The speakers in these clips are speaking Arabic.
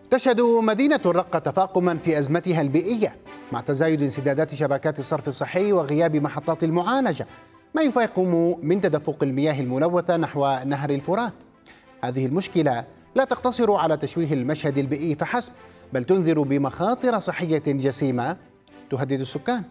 تشهد مدينة الرقة تفاقما في أزمتها البيئية مع تزايد انسدادات شبكات الصرف الصحي وغياب محطات المعالجة، ما يفاقم من تدفق المياه الملوثة نحو نهر الفرات. هذه المشكلة لا تقتصر على تشويه المشهد البيئي فحسب، بل تنذر بمخاطر صحية جسيمة تهدد السكان.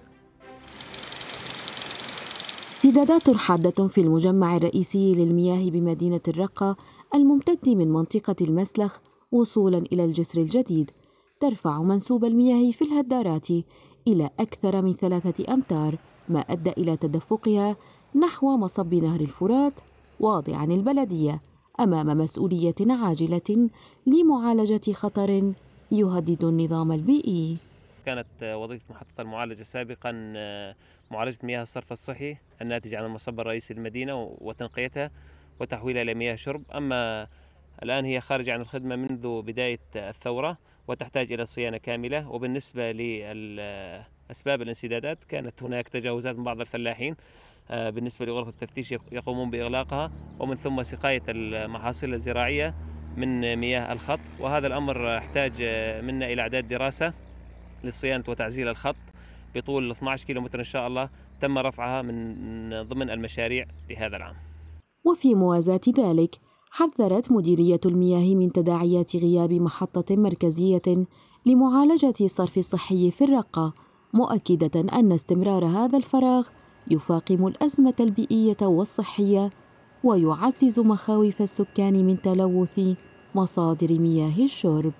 امتدادات حادة في المجمع الرئيسي للمياه بمدينة الرقة الممتد من منطقة المسلخ وصولا إلى الجسر الجديد ترفع منسوب المياه في الهدارات إلى أكثر من 3 أمتار، ما أدى إلى تدفقها نحو مصب نهر الفرات، واضعا البلدية أمام مسؤولية عاجلة لمعالجة خطر يهدد النظام البيئي. كانت وظيفة محطة المعالجة سابقا معالجة مياه الصرف الصحي الناتج عن المصب الرئيسي للمدينة وتنقيتها وتحويلها إلى مياه شرب، أما الآن هي خارجة عن الخدمة منذ بداية الثورة وتحتاج إلى صيانة كاملة. وبالنسبة لأسباب الانسدادات كانت هناك تجاوزات من بعض الفلاحين بالنسبة لغرف التفتيش يقومون بإغلاقها، ومن ثم سقاية المحاصيل الزراعية من مياه الخط، وهذا الأمر يحتاج منا إلى إعداد دراسة لصيانة وتعزيل الخط بطول 12 كيلومتر إن شاء الله، تم رفعها من ضمن المشاريع لهذا العام. وفي موازاة ذلك حذرت مديرية المياه من تداعيات غياب محطة مركزية لمعالجة الصرف الصحي في الرقة، مؤكدة أن استمرار هذا الفراغ يفاقم الأزمة البيئية والصحية ويعزز مخاوف السكان من تلوث مصادر مياه الشرب.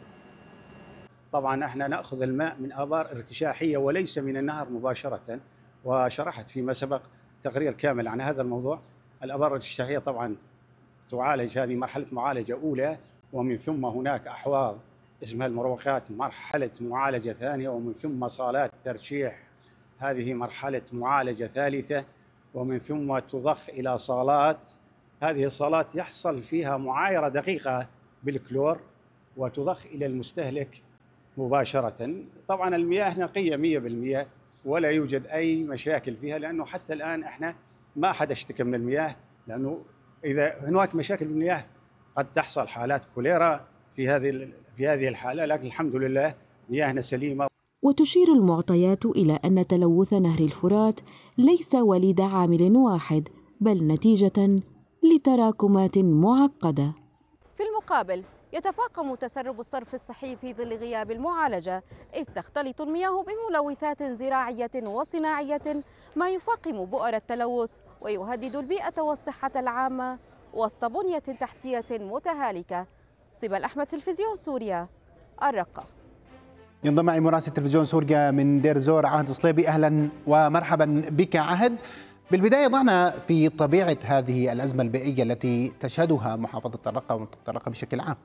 طبعا احنا ناخذ الماء من ابار ارتشاحيه وليس من النهر مباشره، وشرحت فيما سبق تقرير كامل عن هذا الموضوع. الابار الارتشاحيه طبعا تعالج، هذه مرحله معالجه اولى، ومن ثم هناك احواض اسمها المروقات مرحله معالجه ثانيه، ومن ثم صالات ترشيح هذه مرحله معالجه ثالثه، ومن ثم تضخ الى صالات. هذه الصالات يحصل فيها معايره دقيقه بالكلور وتضخ الى المستهلك مباشرة. طبعا المياه نقية 100% ولا يوجد أي مشاكل فيها، لأنه حتى الآن إحنا ما حد اشتكى من المياه، لأنه إذا هناك مشاكل بالمياه قد تحصل حالات كوليرا في هذه الحالة، لكن الحمد لله مياهنا سليمة. وتشير المعطيات إلى أن تلوث نهر الفرات ليس وليد عامل واحد، بل نتيجة لتراكمات معقدة. في المقابل يتفاقم تسرب الصرف الصحي في ظل غياب المعالجة، إذ تختلط المياه بملوثات زراعية وصناعية، ما يفاقم بؤر التلوث ويهدد البيئة والصحة العامة وسط بنية تحتية متهالكة. سبل أحمد، تلفزيون سوريا، الرقة. ينضم معي مراسل تلفزيون سوريا من دير زور عهد صليبي. أهلا ومرحبا بك عهد. بالبداية ضعنا في طبيعة هذه الأزمة البيئية التي تشهدها محافظة الرقة ومنطقة الرقة بشكل عام.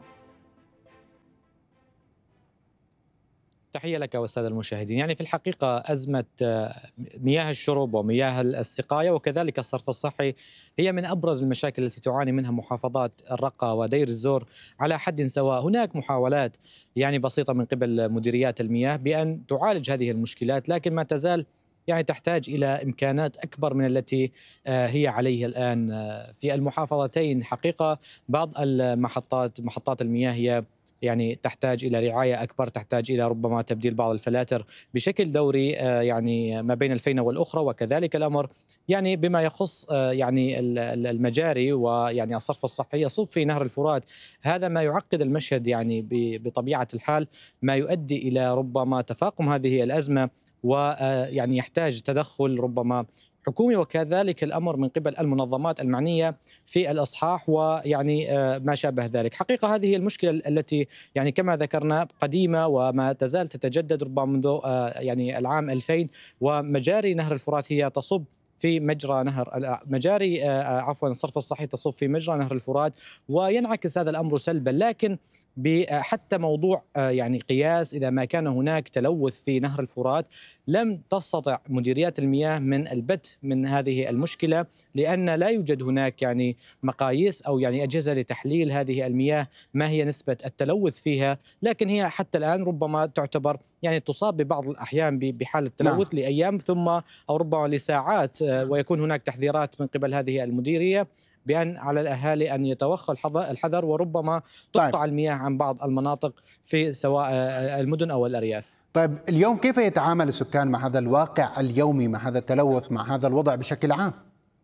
تحية لك والسادة المشاهدين. يعني في الحقيقة أزمة مياه الشرب ومياه السقاية وكذلك الصرف الصحي هي من أبرز المشاكل التي تعاني منها محافظات الرقة ودير الزور على حد سواء. هناك محاولات يعني بسيطة من قبل مديريات المياه بأن تعالج هذه المشكلات، لكن ما تزال يعني تحتاج إلى إمكانات أكبر من التي هي عليه الآن في المحافظتين. حقيقة بعض محطات المياه هي يعني تحتاج إلى رعاية أكبر، تحتاج إلى ربما تبديل بعض الفلاتر بشكل دوري يعني ما بين الفينة والأخرى، وكذلك الأمر يعني بما يخص يعني المجاري ويعني الصرف الصحي يصب في نهر الفرات. هذا ما يعقد المشهد يعني بطبيعة الحال، ما يؤدي إلى ربما تفاقم هذه الأزمة، ويعني يحتاج تدخل ربما حكومي، وكذلك الأمر من قبل المنظمات المعنية في الإصحاح ويعني ما شابه ذلك. حقيقة هذه المشكلة التي يعني كما ذكرنا قديمة وما تزال تتجدد ربما منذ يعني العام 2000، ومجاري نهر الفرات هي تصب في مجرى نهر مجاري عفوا الصرف الصحي تصب في مجرى نهر الفرات، وينعكس هذا الأمر سلبا. لكن حتى موضوع يعني قياس إذا ما كان هناك تلوث في نهر الفرات، لم تستطع مديريات المياه من البت من هذه المشكلة، لأن لا يوجد هناك يعني مقاييس أو يعني أجهزة لتحليل هذه المياه ما هي نسبة التلوث فيها. لكن هي حتى الآن ربما تعتبر يعني تصاب ببعض الأحيان بحالة تلوث لأيام ثم أو ربما لساعات، ويكون هناك تحذيرات من قبل هذه المديرية بأن على الأهالي أن يتوخوا الحذر، وربما تقطع المياه عن بعض المناطق في سواء المدن أو الأرياف. طيب اليوم كيف يتعامل السكان مع هذا الواقع اليومي، مع هذا التلوث، مع هذا الوضع بشكل عام؟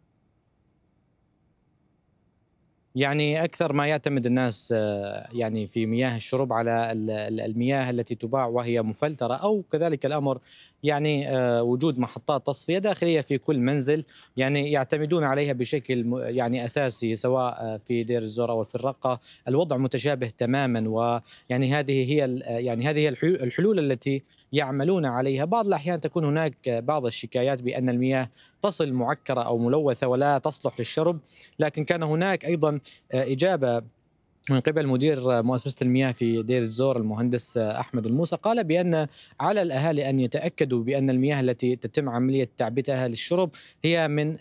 يعني أكثر ما يعتمد الناس يعني في مياه الشرب على المياه التي تباع وهي مفلترة، أو كذلك الأمر يعني وجود محطات تصفية داخلية في كل منزل، يعني يعتمدون عليها بشكل يعني أساسي، سواء في دير الزور أو في الرقة. الوضع متشابه تماما، ويعني هذه هي الحلول التي يعملون عليها. بعض الأحيان تكون هناك بعض الشكايات بأن المياه تصل معكرة أو ملوثة ولا تصلح للشرب، لكن كان هناك أيضا إجابة من قبل مدير مؤسسة المياه في دير الزور المهندس أحمد الموسى، قال بأن على الأهالي أن يتأكدوا بأن المياه التي تتم عملية تعبئتها للشرب هي من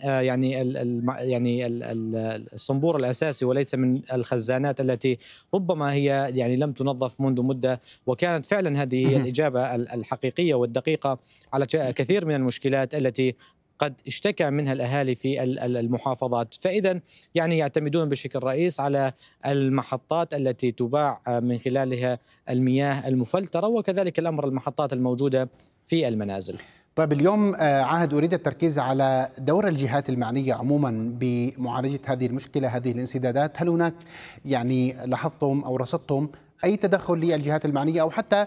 الصنبور الأساسي، وليس من الخزانات التي ربما هي يعني لم تنظف منذ مدة. وكانت فعلا هذه هي الإجابة الحقيقية والدقيقة على كثير من المشكلات التي قد اشتكى منها الأهالي في المحافظات. فإذا يعني يعتمدون بشكل رئيس على المحطات التي تباع من خلالها المياه المفلترة، وكذلك الأمر المحطات الموجودة في المنازل. طيب اليوم عهد أريد التركيز على دور الجهات المعنية عموما بمعالجة هذه المشكلة، هذه الانسدادات. هل هناك يعني لاحظتم أو رصدتم أي تدخل للجهات المعنية، أو حتى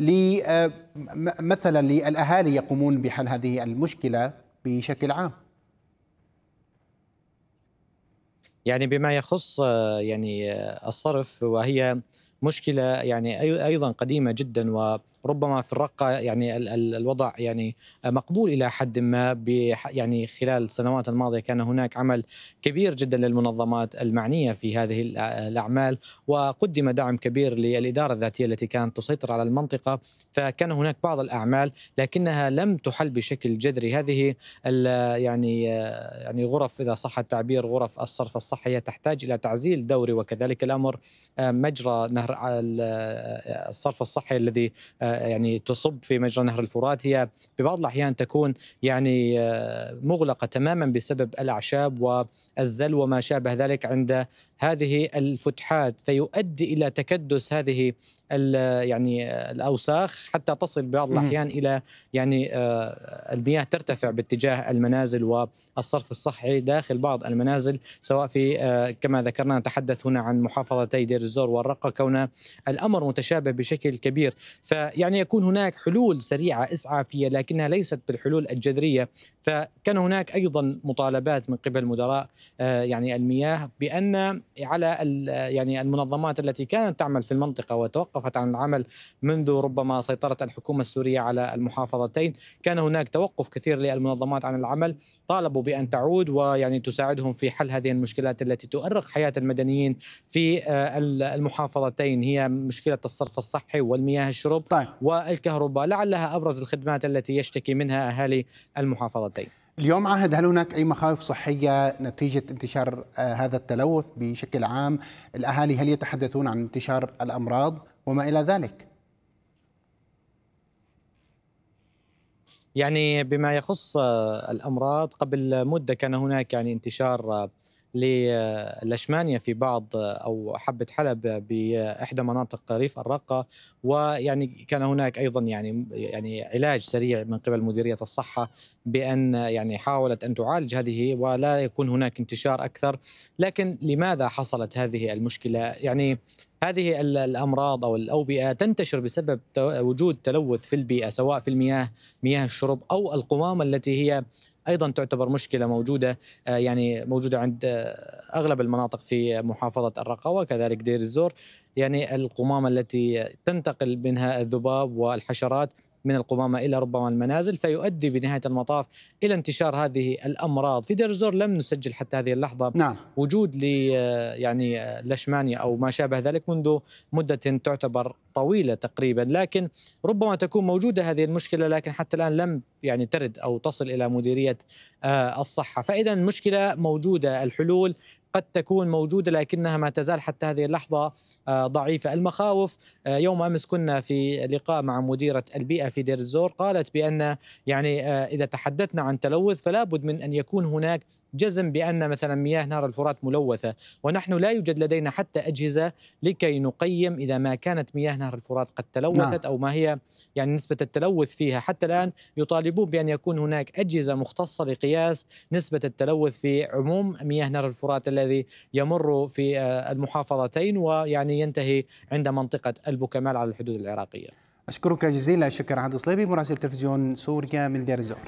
مثلا للأهالي يقومون بحل هذه المشكلة بشكل عام؟ يعني بما يخص يعني الصرف، وهي مشكلة يعني أيضا قديمة جدا، وربما في الرقة يعني الوضع يعني مقبول إلى حد ما. يعني خلال السنوات الماضية كان هناك عمل كبير جدا للمنظمات المعنية في هذه الأعمال، وقدم دعم كبير للإدارة الذاتية التي كانت تسيطر على المنطقة. فكان هناك بعض الأعمال لكنها لم تحل بشكل جذري. هذه يعني غرف، إذا صح التعبير، غرف الصرف الصحية تحتاج إلى تعزيل دوري، وكذلك الأمر مجرى نهر الصرف الصحي الذي يعني تصب في مجرى نهر الفرات هي ببعض الأحيان تكون يعني مغلقة تماما بسبب الأعشاب والزل وما شابه ذلك عند هذه الفتحات، فيؤدي إلى تكدس هذه يعني الأوساخ، حتى تصل بعض الأحيان إلى يعني المياه ترتفع باتجاه المنازل والصرف الصحي داخل بعض المنازل، سواء في كما ذكرنا نتحدث هنا عن محافظتي دير الزور والرقة، كون الأمر متشابه بشكل كبير. فيعني يكون هناك حلول سريعة إسعافية لكنها ليست بالحلول الجذرية. فكان هناك أيضا مطالبات من قبل مدراء يعني المياه بأن على يعني المنظمات التي كانت تعمل في المنطقة وتوقفت عن العمل منذ ربما سيطرة الحكومة السورية على المحافظتين، كان هناك توقف كثير للمنظمات عن العمل. طالبوا بأن تعود ويعني تساعدهم في حل هذه المشكلات التي تؤرق حياة المدنيين في المحافظتين، هي مشكلة الصرف الصحي والمياه الشرب والكهرباء، لعلها أبرز الخدمات التي يشتكي منها أهالي المحافظتين. اليوم عهد، هل هناك أي مخاوف صحية نتيجة انتشار هذا التلوث بشكل عام؟ الأهالي هل يتحدثون عن انتشار الأمراض وما إلى ذلك؟ يعني بما يخص الأمراض، قبل مدة كان هناك يعني انتشار للاشمانيا في بعض او حبة حلب باحدى مناطق ريف الرقة، ويعني كان هناك ايضا يعني علاج سريع من قبل مديرية الصحة بان يعني حاولت ان تعالج هذه ولا يكون هناك انتشار اكثر. لكن لماذا حصلت هذه المشكلة؟ يعني هذه الامراض او الاوبئة تنتشر بسبب وجود تلوث في البيئة، سواء في مياه الشرب او القمامة التي هي أيضا تعتبر مشكلة موجودة يعني موجودة عند أغلب المناطق في محافظة الرقة وكذلك دير الزور. يعني القمامة التي تنتقل منها الذباب والحشرات من القمامة إلى ربما المنازل، فيؤدي بنهاية المطاف إلى انتشار هذه الأمراض. في دير الزور لم نسجل حتى هذه اللحظة وجود يعني لشمانيا أو ما شابه ذلك منذ مدة تعتبر طويلة تقريبا، لكن ربما تكون موجودة هذه المشكلة، لكن حتى الآن لم يعني ترد أو تصل إلى مديرية الصحة. فإذا المشكلة موجودة، الحلول قد تكون موجودة لكنها ما تزال حتى هذه اللحظة ضعيفة. المخاوف، يوم أمس كنا في لقاء مع مديرة البيئة في دير الزور، قالت بأن يعني إذا تحدثنا عن تلوث فلا بد من أن يكون هناك جزم بأن مثلا مياه نهر الفرات ملوثة، ونحن لا يوجد لدينا حتى أجهزة لكي نقيم إذا ما كانت مياه نهر الفرات قد تلوثت أو ما هي يعني نسبة التلوث فيها. حتى الآن يطالبون بأن يكون هناك أجهزة مختصة لقياس نسبة التلوث في عموم مياه نهر الفرات الذي يمر في المحافظتين ويعني ينتهي عند منطقة البوكمال على الحدود العراقية. أشكرك جزيلا الشكر عادل صليبي مراسل تلفزيون سوريا من دير الزور.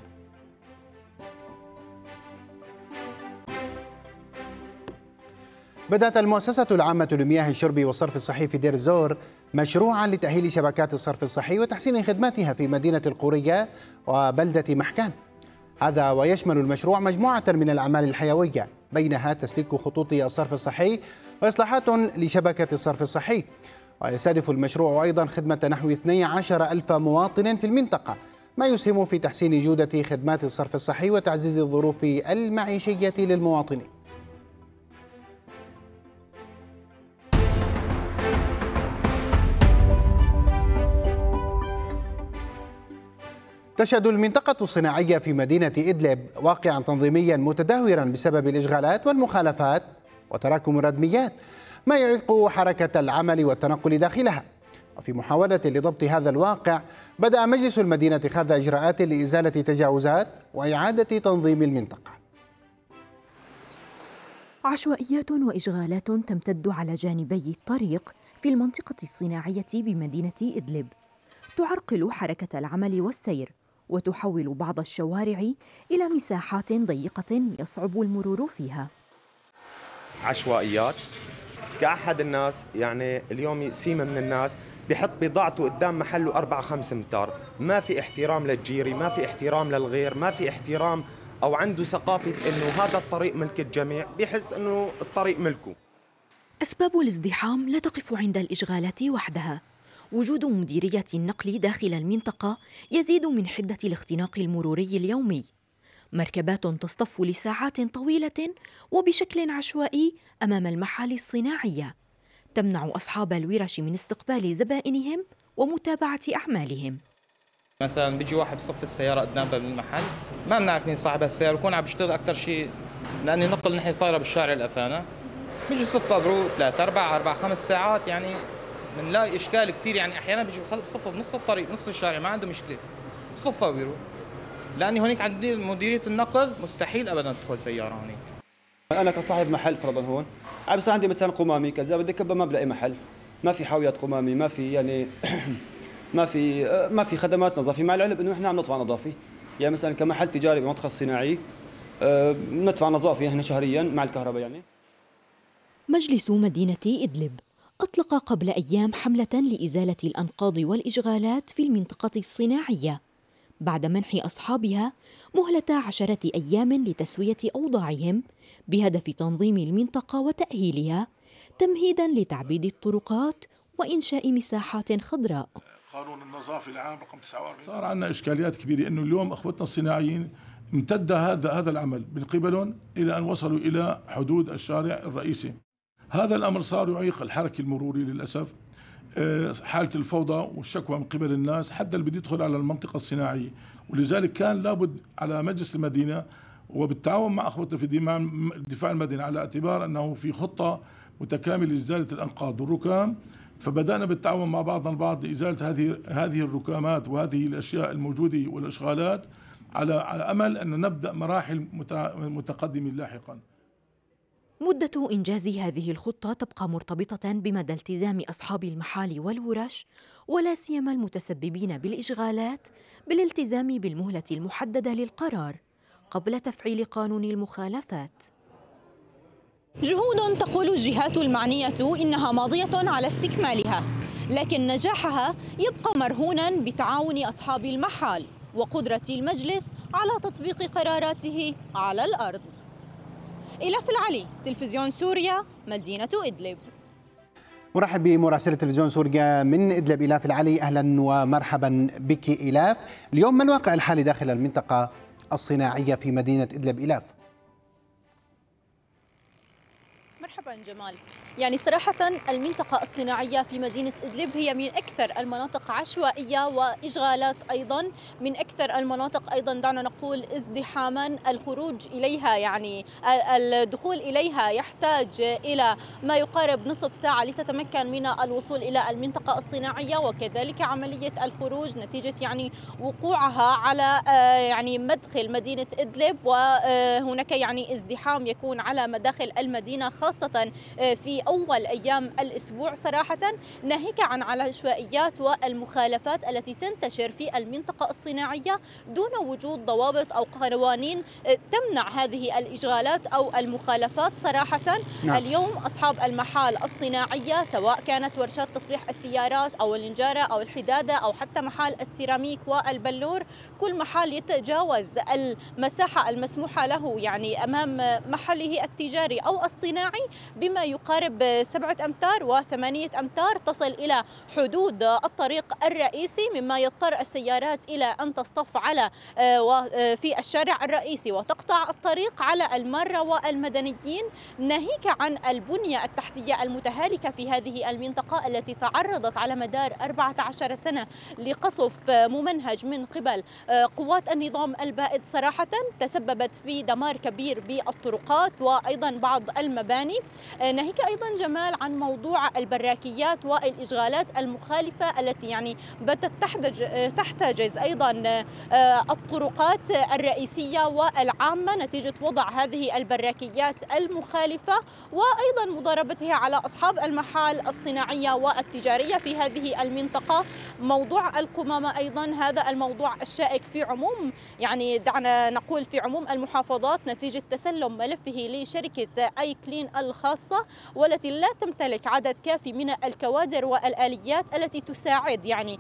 بدأت المؤسسة العامة لمياه الشرب والصرف الصحي في دير الزور مشروعا لتأهيل شبكات الصرف الصحي وتحسين خدماتها في مدينة القورية وبلدة محكان. هذا ويشمل المشروع مجموعة من الأعمال الحيوية، بينها تسليك خطوط الصرف الصحي وإصلاحات لشبكة الصرف الصحي. ويستهدف المشروع أيضا خدمة نحو 12,000 مواطن في المنطقة، ما يسهم في تحسين جودة خدمات الصرف الصحي وتعزيز الظروف المعيشية للمواطنين. تشهد المنطقة الصناعية في مدينة إدلب واقعا تنظيميا متدهورا بسبب الإشغالات والمخالفات وتراكم الردميات، ما يعيق حركة العمل والتنقل داخلها. وفي محاولة لضبط هذا الواقع بدأ مجلس المدينة اتخاذ إجراءات لإزالة تجاوزات وإعادة تنظيم المنطقة. عشوائيات وإشغالات تمتد على جانبي الطريق في المنطقة الصناعية بمدينة إدلب، تعرقل حركة العمل والسير وتحول بعض الشوارع إلى مساحات ضيقة يصعب المرور فيها. عشوائيات كأحد الناس، يعني اليوم سيمة من الناس بيحط بضاعته قدام محله 4-5 أمتار، ما في احترام للجيري، ما في احترام للغير، ما في احترام أو عنده ثقافة إنه هذا الطريق ملك الجميع، بيحس إنه الطريق ملكه. أسباب الازدحام لا تقف عند الإشغالات وحدها. وجود مديرية النقل داخل المنطقة يزيد من حدة الاختناق المروري اليومي. مركبات تصطف لساعات طويلة وبشكل عشوائي أمام المحال الصناعية، تمنع أصحاب الورش من استقبال زبائنهم ومتابعة أعمالهم. مثلا بيجي واحد بصف السيارة قدام باب المحل، ما بنعرف مين صاحب السيارة، بكون عم بيشتغل أكثر شيء لأن نقل نحن صايرة بالشارع الأفانة، بيجي صفها برو 3-4-5 ساعات، يعني بنلاقي إشكال كثير. يعني أحيانا بيجي بصفوا بنص الطريق، نص الشارع، ما عنده مشكلة، بصفها بيروح. لأني هونيك عند مديرية النقل مستحيل أبدا تدخل سيارة هونيك. أنا كصاحب محل فرضا هون عم بصير عندي مثلا قمامي كذا، بدي كبه ما بلاقي محل، ما في حاويات قمامي، ما في يعني ما في خدمات نظافة، مع العلم إنه إحنا عم ندفع نظافة. يعني مثلا كمحل تجاري بمنطقة صناعي ندفع نظافة إحنا شهريا مع الكهرباء. يعني مجلس مدينة إدلب أطلق قبل أيام حملة لإزالة الأنقاض والإشغالات في المنطقة الصناعية بعد منح أصحابها مهلة 10 أيام لتسوية أوضاعهم بهدف تنظيم المنطقة وتأهيلها تمهيداً لتعبيد الطرقات وإنشاء مساحات خضراء. قانون النظافة العام رقم 49 صار عندنا إشكاليات كبيرة، إنه اليوم أخوتنا الصناعيين امتد هذا العمل من قبلهم إلى أن وصلوا إلى حدود الشارع الرئيسي. هذا الأمر صار يعيق الحركة المروري للأسف، حالة الفوضى والشكوى من قبل الناس حتى اللي بده يدخل على المنطقة الصناعية. ولذلك كان لابد على مجلس المدينة وبالتعاون مع أخوتنا في دفاع المدينة على اعتبار أنه في خطة متكاملة لإزالة الأنقاض والركام، فبدأنا بالتعاون مع بعضنا البعض لإزالة هذه الركامات وهذه الأشياء الموجودة والإشغالات على أمل أن نبدأ مراحل متقدمة لاحقا. مدة إنجاز هذه الخطة تبقى مرتبطة بمدى التزام أصحاب المحال والورش ولا سيما المتسببين بالإشغالات بالالتزام بالمهلة المحددة للقرار قبل تفعيل قانون المخالفات. جهود تقول الجهات المعنية إنها ماضية على استكمالها، لكن نجاحها يبقى مرهونا بتعاون أصحاب المحال وقدرة المجلس على تطبيق قراراته على الأرض. إلف العلي، تلفزيون سوريا، مدينة إدلب. مرحب بمراسلة تلفزيون سوريا من إدلب إلاف العلي، أهلا ومرحبا بك إلاف. اليوم ما الواقع الحالي داخل المنطقة الصناعية في مدينة إدلب إلاف؟ مرحبا جمال. يعني صراحة المنطقة الصناعية في مدينة إدلب هي من أكثر المناطق عشوائية وإشغالات، أيضا من أكثر المناطق أيضا دعنا نقول ازدحاما. الخروج إليها يعني الدخول إليها يحتاج إلى ما يقارب نصف ساعة لتتمكن من الوصول إلى المنطقة الصناعية، وكذلك عملية الخروج نتيجة يعني وقوعها على يعني مدخل مدينة إدلب، وهناك يعني ازدحام يكون على مداخل المدينة خاصة في أول أيام الأسبوع صراحة، ناهيك عن العشوائيات والمخالفات التي تنتشر في المنطقة الصناعية دون وجود ضوابط أو قوانين تمنع هذه الإشغالات أو المخالفات صراحة. اليوم أصحاب المحال الصناعية سواء كانت ورشات تصليح السيارات أو النجارة أو الحدادة أو حتى محال السيراميك والبلور، كل محال يتجاوز المساحة المسموحة له يعني أمام محله التجاري أو الصناعي بما يقارب 7 أمتار و8 أمتار، تصل إلى حدود الطريق الرئيسي، مما يضطر السيارات إلى أن تصطف على في الشارع الرئيسي وتقطع الطريق على المارة والمدنيين، ناهيك عن البنية التحتية المتهالكة في هذه المنطقة التي تعرضت على مدار 14 سنة لقصف ممنهج من قبل قوات النظام البائد صراحة، تسببت في دمار كبير بالطرقات وأيضا بعض المباني. ناهيك أيضا جمال عن موضوع البراكيات والإشغالات المخالفة التي يعني باتت تحتجز أيضا الطرقات الرئيسية والعامة نتيجة وضع هذه البراكيات المخالفة، وأيضا مضاربتها على أصحاب المحال الصناعية والتجارية في هذه المنطقة. موضوع القمامة أيضا هذا الموضوع الشائك في عموم يعني دعنا نقول في عموم المحافظات نتيجة تسلم ملفه لشركة أي كلين الخاصة، والتي لا تمتلك عدد كافي من الكوادر والآليات التي تساعد يعني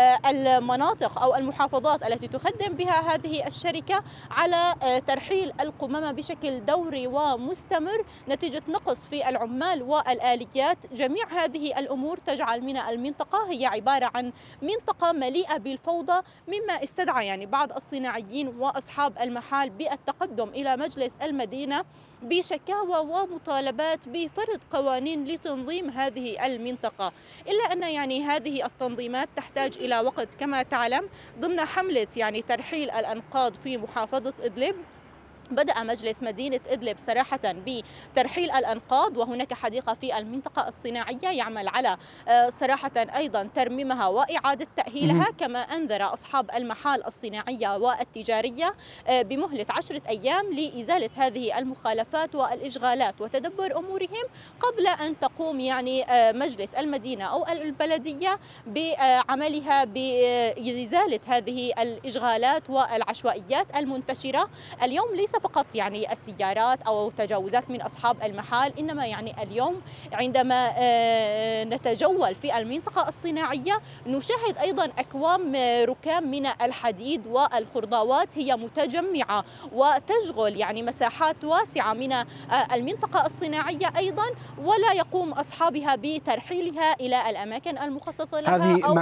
المناطق أو المحافظات التي تخدم بها هذه الشركة على ترحيل القمامة بشكل دوري ومستمر نتيجة نقص في العمال والآليات. جميع هذه الأمور تجعل من المنطقة هي عبارة عن منطقة مليئة بالفوضى، مما استدعى يعني بعض الصناعيين وأصحاب المحال بالتقدم إلى مجلس المدينة بشكاوى ومطالبات بفرض قوانين لتنظيم هذه المنطقة، إلا أن يعني هذه التنظيمات تحتاج إلى وقت كما تعلم. ضمن حملة يعني ترحيل الأنقاض في محافظة إدلب بدأ مجلس مدينة إدلب صراحة بترحيل الأنقاض، وهناك حديقة في المنطقة الصناعية يعمل على صراحة أيضا ترميمها وإعادة تأهيلها، كما أنذر أصحاب المحال الصناعية والتجارية بمهلة 10 أيام لإزالة هذه المخالفات والإشغالات وتدبر أمورهم قبل أن تقوم يعني مجلس المدينة أو البلدية بعملها بإزالة هذه الإشغالات والعشوائيات المنتشرة. اليوم ليس فقط يعني السيارات أو تجاوزات من أصحاب المحال، إنما يعني اليوم عندما نتجول في المنطقة الصناعية نشاهد أيضا أكوام ركام من الحديد والخرضاوات هي متجمعة وتشغل يعني مساحات واسعة من المنطقة الصناعية أيضا، ولا يقوم أصحابها بترحيلها إلى الأماكن المخصصة لها أو